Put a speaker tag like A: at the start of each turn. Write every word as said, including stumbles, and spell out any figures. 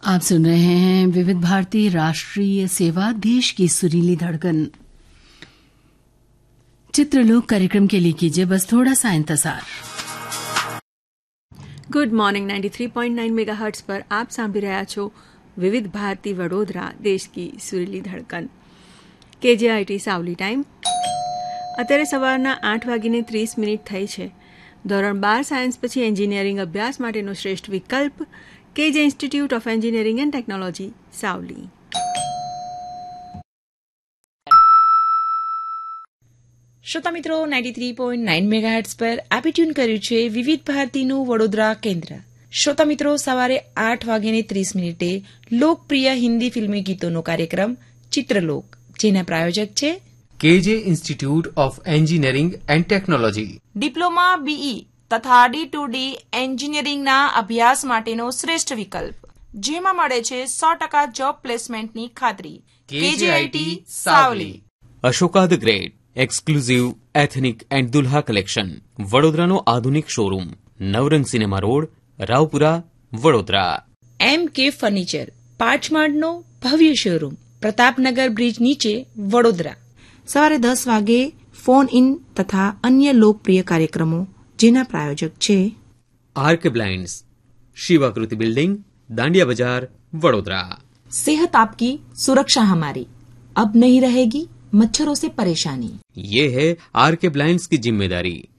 A: आप सुन रहे हैं विविध भारती राष्ट्रीय सेवा, देश की सुरीली धड़कन। चित्रलोक कार्यक्रम के लिए कीजिए बस थोड़ा सा इंतजार।
B: Good morning ninety three point nine megahertz પર આપ સાંભળી રહ્યા છો વિવિધ ભારતી વડોદરા, દેશ કી સુરીલી ધડકન। કેજીઆઈટી સાવલી ટાઈમ અત્યારે સવારના આઠ વાગીને ત્રીસ મિનિટ થઈ છે। ધોરણ બાર સાયન્સ પછી એન્જિનિયરિંગ અભ્યાસ માટેનો શ્રેષ્ઠ વિકલ્પ કેજે institute of engineering and technology Savli.
C: શ્રોતા મિત્રો, ninety three point nine megahertz પર આપે ટ્યુન કર્યું છે વિવિધ ભારતીનું વડોદરા કેન્દ્ર। શ્રોતા મિત્રો, સવારે આઠ વાગ્યાને ત્રીસ મિનિટે લોકપ્રિય હિન્દી ફિલ્મી ગીતોનો કાર્યક્રમ ચિત્રલોક, જેના પ્રાયોજક છે
D: કેજે institute of engineering and technology.
C: Diploma, BE તથા ડી ટુ ડી એન્જિનિયરિંગના અભ્યાસ માટેનો શ્રેષ્ઠ વિકલ્પ, જેમાં મળે છે સો ટકા જોબ પ્લેસમેન્ટની ખાતરી। KGIT Savli.
E: Ashoka the great exclusive ethnic and Dulha collection, વડોદરાનો આધુનિક શોરૂમ, નવરંગ સિનેમા રોડ, રાવપુરા, વડોદરા।
C: એમ કે ફર્નિચર, પાંચમાળનો ભવ્ય શોરૂમ, પ્રતાપનગર બ્રિજ નીચે, વડોદરા। સવારે દસ વાગે ફોન ઇન તથા અન્ય લોકપ્રિય કાર્યક્રમો, જેના પ્રાયોજક છે
E: આર્ક બ્લાઇન્ડ્સ, શિવાકૃતિ બિલ્ડિંગ, દાંડિયા બજાર, વડોદરા।
C: सेहत आपकी सुरक्षा हमारी, अब नहीं रहेगी मच्छरों से परेशानी।
E: ये है आर के ब्लाइंड्स की जिम्मेदारी।